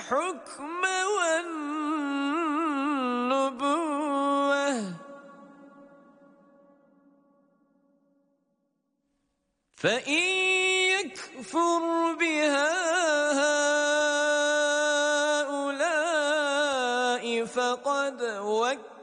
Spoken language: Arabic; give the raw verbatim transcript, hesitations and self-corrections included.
الحكم والنبوة فإن يكفر بها هؤلاء فقد وكلوا